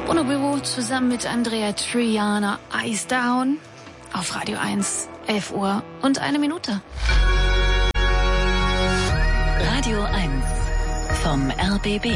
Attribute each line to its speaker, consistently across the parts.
Speaker 1: Bonobo zusammen mit Andrea Triana, Eyes Down, auf Radio 1, 11 Uhr und 1 Minute.
Speaker 2: Radio 1 vom RBB.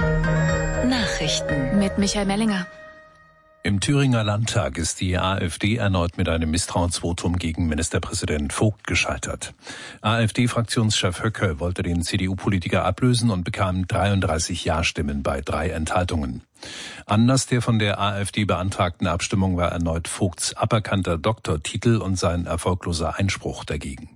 Speaker 2: Nachrichten
Speaker 1: mit Michael Mellinger.
Speaker 3: Im Thüringer Landtag ist die AfD erneut mit einem Misstrauensvotum gegen Ministerpräsident Vogt gescheitert. AfD-Fraktionschef Höcke wollte den CDU-Politiker ablösen und bekam 33 Ja-Stimmen bei 3 Enthaltungen. Anlass der von der AfD beantragten Abstimmung war erneut Vogts aberkannter Doktortitel und sein erfolgloser Einspruch dagegen.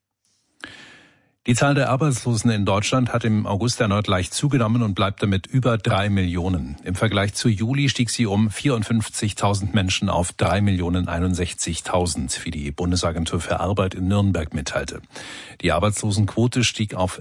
Speaker 3: Die Zahl der Arbeitslosen in Deutschland hat im August erneut leicht zugenommen und bleibt damit über 3 Millionen. Im Vergleich zu Juli stieg sie um 54.000 Menschen auf 3.061.000, wie die Bundesagentur für Arbeit in Nürnberg mitteilte. Die Arbeitslosenquote stieg auf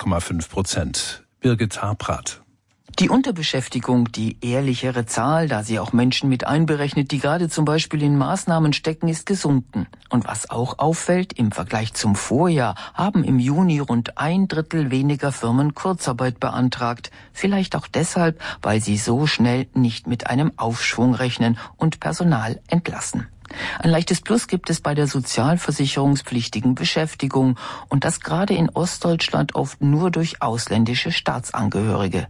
Speaker 3: 6,5%. Birgit Harprath.
Speaker 4: Die Unterbeschäftigung, die ehrlichere Zahl, da sie auch Menschen mit einberechnet, die gerade zum Beispiel in Maßnahmen stecken, ist gesunken. Und was auch auffällt, im Vergleich zum Vorjahr haben im Juni rund 1/3 weniger Firmen Kurzarbeit beantragt. Vielleicht auch deshalb, weil sie so schnell nicht mit einem Aufschwung rechnen und Personal entlassen. Ein leichtes Plus gibt es bei der sozialversicherungspflichtigen Beschäftigung und das gerade in Ostdeutschland oft nur durch ausländische Staatsangehörige.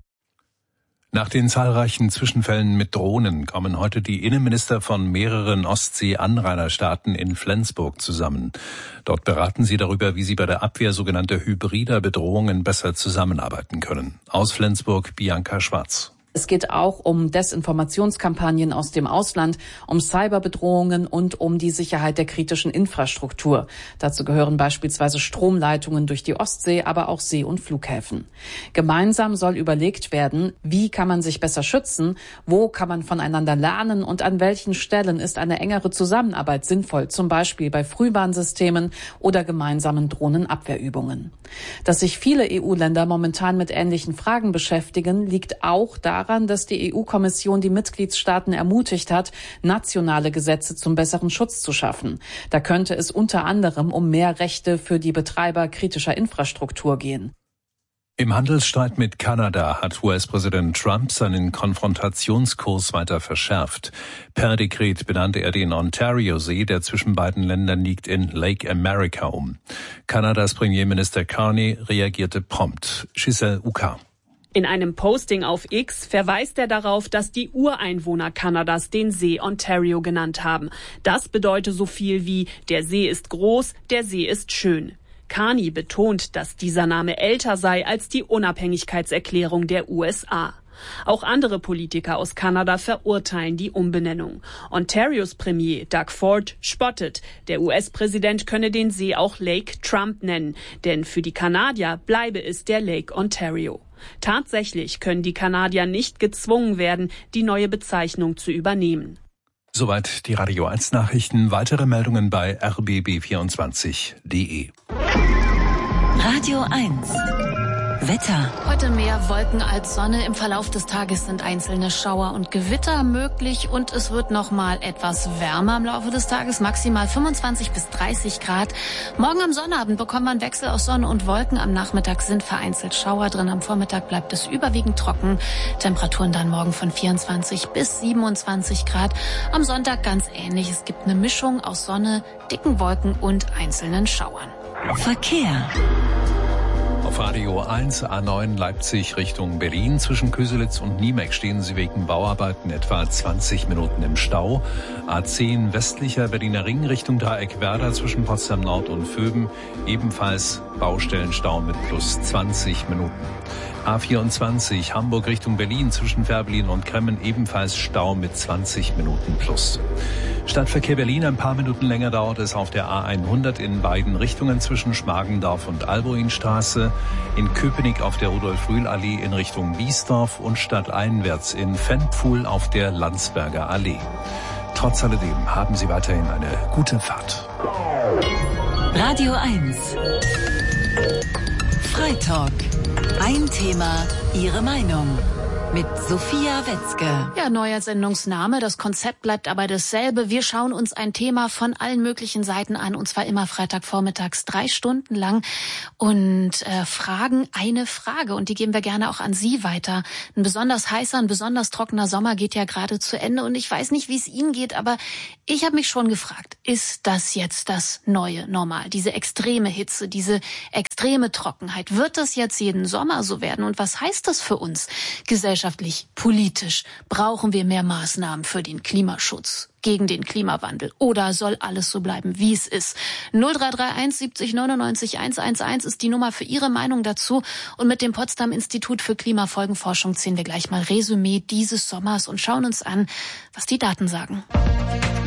Speaker 3: Nach den zahlreichen Zwischenfällen mit Drohnen kommen heute die Innenminister von mehreren Ostsee-Anrainerstaaten in Flensburg zusammen. Dort beraten sie darüber, wie sie bei der Abwehr sogenannter hybrider Bedrohungen besser zusammenarbeiten können. Aus Flensburg Bianca Schwarz.
Speaker 5: Es geht auch um Desinformationskampagnen aus dem Ausland, um Cyberbedrohungen und um die Sicherheit der kritischen Infrastruktur. Dazu gehören beispielsweise Stromleitungen durch die Ostsee, aber auch See- und Flughäfen. Gemeinsam soll überlegt werden, wie kann man sich besser schützen, wo kann man voneinander lernen und an welchen Stellen ist eine engere Zusammenarbeit sinnvoll, zum Beispiel bei Frühwarnsystemen oder gemeinsamen Drohnenabwehrübungen. Dass sich viele EU-Länder momentan mit ähnlichen Fragen beschäftigen, liegt auch daran, dass die EU-Kommission die Mitgliedstaaten ermutigt hat, nationale Gesetze zum besseren Schutz zu schaffen. Da könnte es unter anderem um mehr Rechte für die Betreiber kritischer Infrastruktur gehen.
Speaker 3: Im Handelsstreit mit Kanada hat US-Präsident Trump seinen Konfrontationskurs weiter verschärft. Per Dekret benannte er den Ontario-See, der zwischen beiden Ländern liegt, in Lake America um. Kanadas Premierminister Carney reagierte prompt. Giselle Uka.
Speaker 6: In einem Posting auf X verweist er darauf, dass die Ureinwohner Kanadas den See Ontario genannt haben. Das bedeutet so viel wie: Der See ist groß, der See ist schön. Carney betont, dass dieser Name älter sei als die Unabhängigkeitserklärung der USA. Auch andere Politiker aus Kanada verurteilen die Umbenennung. Ontarios Premier Doug Ford spottet, der US-Präsident könne den See auch Lake Trump nennen, denn für die Kanadier bleibe es der Lake Ontario. Tatsächlich können die Kanadier nicht gezwungen werden, die neue Bezeichnung zu übernehmen.
Speaker 3: Soweit die Radio 1 Nachrichten. Weitere Meldungen bei rbb24.de.
Speaker 2: Radio 1 Wetter.
Speaker 1: Heute mehr Wolken als Sonne. Im Verlauf des Tages sind einzelne Schauer und Gewitter möglich und es wird noch mal etwas wärmer im Laufe des Tages, maximal 25 bis 30 Grad. Morgen am Sonnabend bekommt man Wechsel aus Sonne und Wolken. Am Nachmittag sind vereinzelt Schauer drin. Am Vormittag bleibt es überwiegend trocken. Temperaturen dann morgen von 24 bis 27 Grad. Am Sonntag ganz ähnlich. Es gibt eine Mischung aus Sonne, dicken Wolken und einzelnen Schauern.
Speaker 2: Verkehr.
Speaker 3: Auf Radio 1 A9 Leipzig Richtung Berlin. Zwischen Köselitz und Niemeck stehen Sie wegen Bauarbeiten etwa 20 Minuten im Stau. A10 westlicher Berliner Ring Richtung Dreieck Werder zwischen Potsdam Nord und Vöben. Ebenfalls Baustellenstau mit plus 20 Minuten. A24 Hamburg Richtung Berlin zwischen Fährberlin und Kremmen ebenfalls Stau mit 20 Minuten plus. Stadtverkehr Berlin, ein paar Minuten länger dauert es auf der A100 in beiden Richtungen zwischen Schmargendorf und Alboinstraße, in Köpenick auf der Rudolf-Rühl-Allee in Richtung Biesdorf und stadteinwärts in Ventpfuhl auf der Landsberger Allee. Trotz alledem haben Sie weiterhin eine gute Fahrt.
Speaker 2: Radio 1 Freitalk. Ein Thema, Ihre Meinung. mit Sophia Wetzke.
Speaker 1: Ja, neuer Sendungsname. Das Konzept bleibt aber dasselbe. Wir schauen uns ein Thema von allen möglichen Seiten an, und zwar immer Freitagvormittags 3 Stunden lang und fragen eine Frage. Und die geben wir gerne auch an Sie weiter. Ein besonders heißer, ein besonders trockener Sommer geht ja gerade zu Ende. Und ich weiß nicht, wie es Ihnen geht, aber ich habe mich schon gefragt, ist das jetzt das neue Normal? Diese extreme Hitze, diese extreme Trockenheit. Wird das jetzt jeden Sommer so werden? Und was heißt das für uns gesellschaftlich, politisch? Brauchen wir mehr Maßnahmen für den Klimaschutz, gegen den Klimawandel? Oder soll alles so bleiben, wie es ist? 0331 70 99 111 ist die Nummer für Ihre Meinung dazu. Und mit dem Potsdam Institut für Klimafolgenforschung ziehen wir gleich mal Resümee dieses Sommers und schauen uns an, was die Daten sagen.